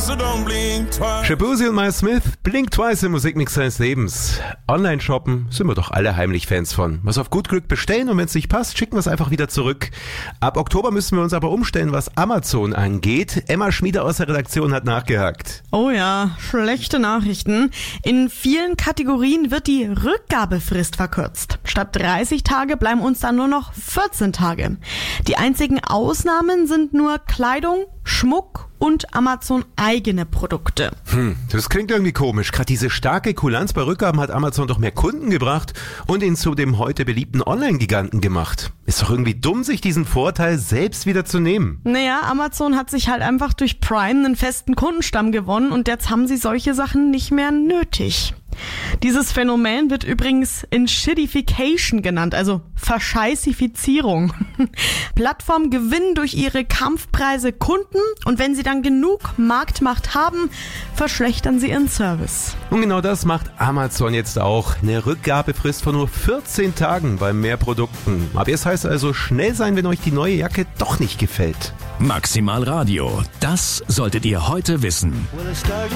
so don't blink twice. Shabuzi und Miles Smith, Blink Twice im Musikmix seines Lebens. Online-shoppen sind wir doch alle heimlich Fans von. Was auf gut Glück bestellen und wenn es nicht passt, schicken wir es einfach wieder zurück. Ab Oktober müssen wir uns aber umstellen, was Amazon angeht. Emma Schmieder aus der Redaktion hat nachgehakt. Oh ja, schlechte Nachrichten. In vielen Kategorien wird die Rückgabefrist verkürzt. Statt 30 Tage bleiben uns dann nur noch 14 Tage. Die einzigen Ausnahmen sind nur Kleidung, Schmuck und Amazon eigene Produkte. Das klingt irgendwie komisch. Gerade diese starke Kulanz bei Rückgaben hat Amazon doch mehr Kunden gebracht und ihn zu dem heute beliebten Online-Giganten gemacht. Ist doch irgendwie dumm, sich diesen Vorteil selbst wieder zu nehmen. Naja, Amazon hat sich halt einfach durch Prime einen festen Kundenstamm gewonnen und jetzt haben sie solche Sachen nicht mehr nötig. Dieses Phänomen wird übrigens Shittification genannt, also Verscheißifizierung. Plattformen gewinnen durch ihre Kampfpreise Kunden und wenn sie dann genug Marktmacht haben, verschlechtern sie ihren Service. Und genau das macht Amazon jetzt auch. Eine Rückgabefrist von nur 14 Tagen bei mehr Produkten. Aber es heißt also schnell sein, wenn euch die neue Jacke doch nicht gefällt. Maximal Radio, das solltet ihr heute wissen. Well, it started